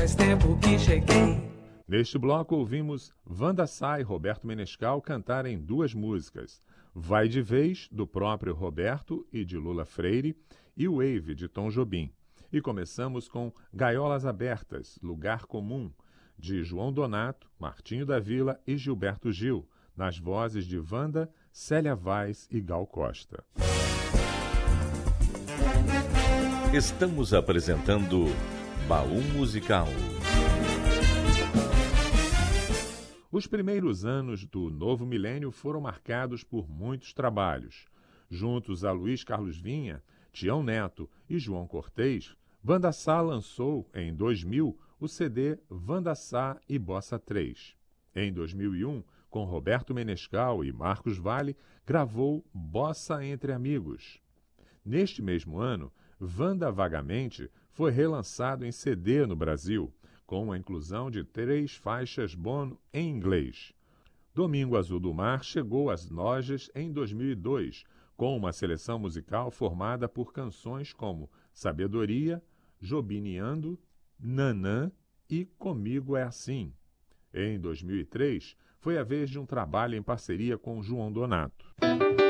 faz tempo que cheguei. Neste bloco ouvimos Wanda Sá e Roberto Menescal cantarem duas músicas, Vai de Vez, do próprio Roberto e de Lula Freire, e Wave, de Tom Jobim. E começamos com Gaiolas Abertas, Lugar Comum, de João Donato, Martinho da Vila e Gilberto Gil, nas vozes de Wanda, Célia Vaz e Gal Costa. Estamos apresentando Baú Musical. Os primeiros anos do novo milênio foram marcados por muitos trabalhos. Juntos a Luiz Carlos Vinha, Tião Neto e João Cortez, Wanda Sá lançou, em 2000, o CD Wanda Sá e Bossa 3. Em 2001, com Roberto Menescal e Marcos Valle, gravou Bossa Entre Amigos. Neste mesmo ano, Wanda Vagamente foi relançado em CD no Brasil, com a inclusão de 3 faixas bônus em inglês. Domingo Azul do Mar chegou às lojas em 2002, com uma seleção musical formada por canções como Sabedoria, Jobiniando, Nanã e Comigo é Assim. Em 2003, foi a vez de um trabalho em parceria com João Donato.